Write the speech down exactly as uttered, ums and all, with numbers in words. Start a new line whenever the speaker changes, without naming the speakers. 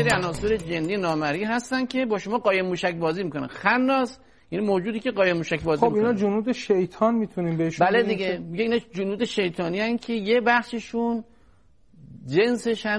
سری عناصر جنی نامرئی هستن که با شما قایم موشک بازی میکنن. خناس یعنی موجودی که قایم موشک بازی
خب
میکنه.
اینا جنود شیطان میتونیم بهشون
بله دیگه، میگه اینا جنود شیطانی هستن که یه بخششون جنسش هم